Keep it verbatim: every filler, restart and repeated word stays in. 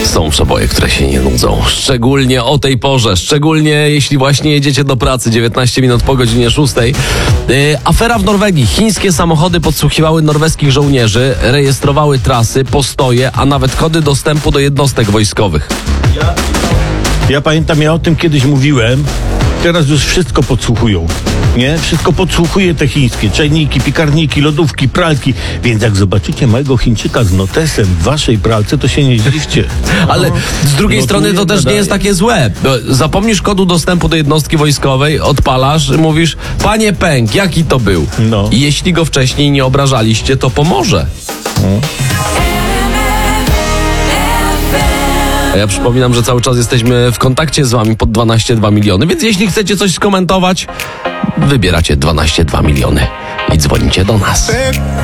Są przeboje, które się nie nudzą. Szczególnie o tej porze. Szczególnie jeśli właśnie jedziecie do pracy dziewiętnaście minut po godzinie szóstej. Yy, afera w Norwegii. Chińskie samochody podsłuchiwały norweskich żołnierzy, rejestrowały trasy, postoje, a nawet kody dostępu do jednostek wojskowych. Ja pamiętam, ja o tym kiedyś mówiłem. Teraz już wszystko podsłuchują. Nie? Wszystko podsłuchuje te chińskie. Czajniki, piekarniki, lodówki, pralki. Więc jak zobaczycie małego Chińczyka z notesem w waszej pralce, to się nie zdziwcie. Ale z drugiej No, strony to też nie nadaje. jest takie złe. Zapomnisz kodu dostępu do jednostki wojskowej, odpalasz, mówisz: panie Pęk, jaki to był? No. I jeśli go wcześniej nie obrażaliście, to pomoże. A ja przypominam, że cały czas jesteśmy w kontakcie z wami pod dwanaście dwa miliony, więc jeśli chcecie coś skomentować, wybieracie dwanaście dwa miliony i dzwonicie do nas.